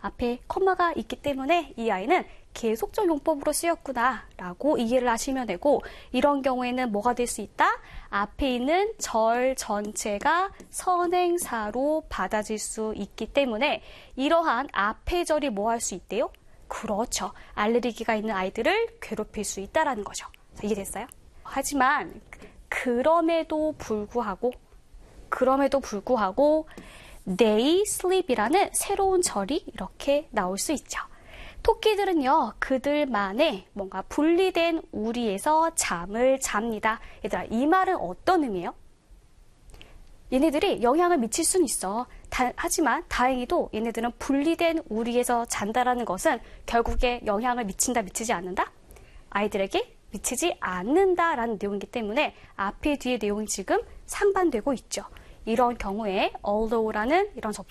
앞에 컴마가 있기 때문에 이 아이는 계속적 용법으로 쓰였구나 라고 이해를 하시면 되고, 이런 경우에는 뭐가 될 수 있다? 앞에 있는 절 전체가 선행사로 받아질 수 있기 때문에 이러한 앞의 절이 뭐 할 수 있대요? 그렇죠. 알레르기가 있는 아이들을 괴롭힐 수 있다라는 거죠. 자, 이해됐어요? 하지만 그럼에도 불구하고 they sleep이라는 새로운 절이 이렇게 나올 수 있죠. 토끼들은요, 그들만의 뭔가 분리된 우리에서 잠을 잡니다. 얘들아, 이 말은 어떤 의미예요? 얘네들이 영향을 미칠 수는 있어. 하지만 다행히도 얘네들은 분리된 우리에서 잔다라는 것은 결국에 영향을 미친다, 미치지 않는다? 아이들에게 미치지 않는다라는 내용이기 때문에 앞에 뒤의 내용이 지금 상반되고 있죠. 이런 경우에 although라는 이런 접속